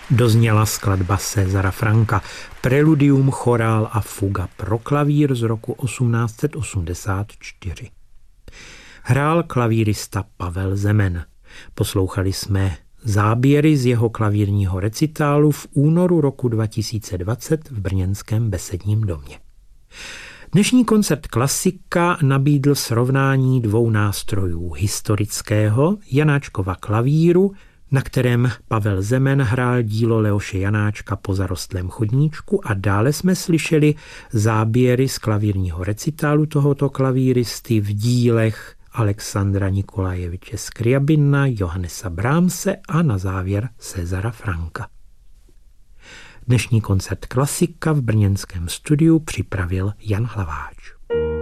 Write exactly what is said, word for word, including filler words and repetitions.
Dozněla skladba Césara Franka, preludium, chorál a fuga pro klavír z roku osmnáct set osmdesát čtyři. Hrál klavírista Pavel Zemen. Poslouchali jsme záběry z jeho klavírního recitálu v únoru roku dva tisíce dvacet v brněnském Besedním domě. Dnešní koncert Klasika nabídl srovnání dvou nástrojů historického Janáčkova klavíru, na kterém Pavel Zemen hrál dílo Leoše Janáčka Po zarostlém chodníčku, a dále jsme slyšeli záběry z klavírního recitálu tohoto klavíristy v dílech Alexandra Nikolajeviče Skriabina, Johannesa Brahmse a na závěr Césara Franka. Dnešní koncert Klasika v brněnském studiu připravil Jan Hlaváč.